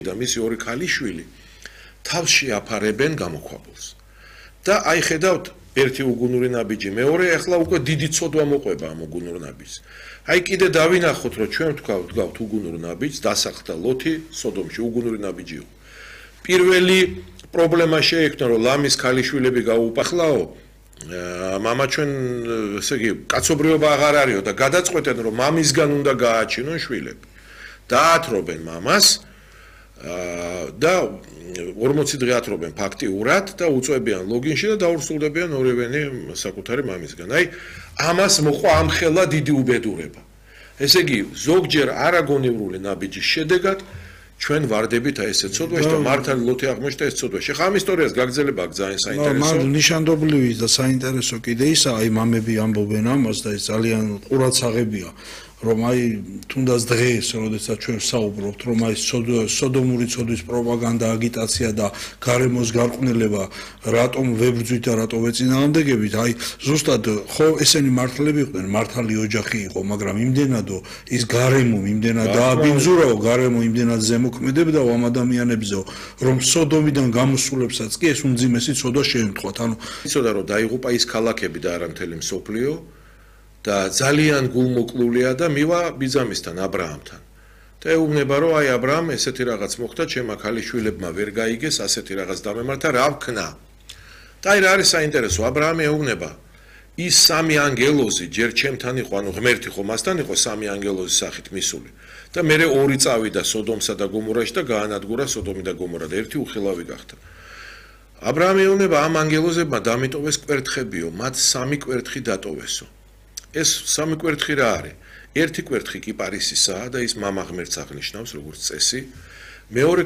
და მისი ორი ქალიშვილი თავში აფარებენ გამოქვაბულს. და აი ხედავთ ერთი უგუნური ნაბიჯი, მეორე ახლა უკვე დიდი ცოდვა მოყვება ამ უგუნურ ნაბიჯს. აი კიდე დავინახოთ რომ ჩვენ ვდგავთ უგუნურ ნაბიჯს, დასახლდა ლოთი სოდომში უგუნური ნაბიჯი იყო. პირველი პრობლემა შეექმნა რომ ლამის ქალიშვილები გაუპახლაო, მამა ჩვენ ესე იგი კაცობრიობა აღარ არისო და გადაწყვეტენ რომ მამისგან უნდა გააჩინონ შვილები. დაათრობენ მამას და 40 დღე ათრობენ ფაქტიურად და უწევიან ლოგინში და დაურსულდებიან ორივენი საკუთარი მამისგან. აი ამას მოყვა ამხელა დიდი უბედურება. ესე იგი ზოგჯერ არაგონივრული ნაბიჯის შედეგად ჩვენ ვარდებით აი ესე ცოდვაში და მართალი ლოთი აღმოჩნდა ეს ცოდვა. შეხა ამ ისტორიას გაგრძელება ძალიან საინტერესო. მან ნიშანდობლივი და საინტერესო კიდე ისა, აი მამები ამბობენ ამას და ეს ძალიან ყურადსაღებია. რომ აი თუნდაც დღეს, როდესაც ჩვენ საუბრობთ, რომ აი სოდომური ცოდვის პროპაგანდა, აგიტაცია და გარემოს გარყვნილება რატომ ვებრძვით და რატომ ვეწინააღმდეგებით, აი ზუსტად ხო ესენი მართლები იყვნენ, მართალი ოჯახი იყო, მაგრამ იმდენადო ის გარემო იმდენად დააბინძურაო, გარემო იმდენად ზემოქმედებდაო ამ ადამიანებზეო, რომ სოდომიდან გამოსულებსაც კი ეს უმძიმესი ცოდვა შეემთხვათ. ანუ იცოდა რომ დაიღუპა ის ქალაქები და არა მთელი მსოფლიო და ძალიან გულმოკლულია და მივა ბიძამისთან აბრაამთან. და ეუბნება რომ აი აბრაამ ესეთი რაღაც მოხდა, ჩემმა ქალიშვილებმა ვერ გაიგეს, ასეთი რაღაც დამემართა, რა ვქნა. და აი რა არის საინტერესო, აბრაამი ეუბნება ის სამი ანგელოზი ჯერ ჩემთან იყო, ანუ ღმერთი ხო მასთან იყო სამი ანგელოზის სახით მისული. და მერე ორი წავიდა სოდომსა და გომორაში და გაანადგურა სოდომი და გომორა და ერთი უხილავი გახდა. აბრაამი ეუბნება ამ ანგელოზებმა დამიტოვეს კვერთხებიო, მათ სამი კვერთხი დატოვესო. ეს სამი კვერთხი რა არის? ერთი კვერთხი კი პარისისაა და ის მამა ღმერთს აღნიშნავს როგორც წესი. მეორე